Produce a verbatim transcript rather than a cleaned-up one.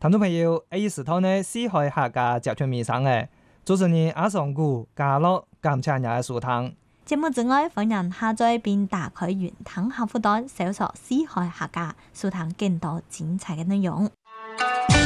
聽眾朋友，呢時頭呢，四海客家集團面上嘅主持人阿尚古加樂感謝日嘅收聽。 節目之外，歡迎下載並打開雲端客戶端，搜索四海客家，收聽更多精彩嘅內容。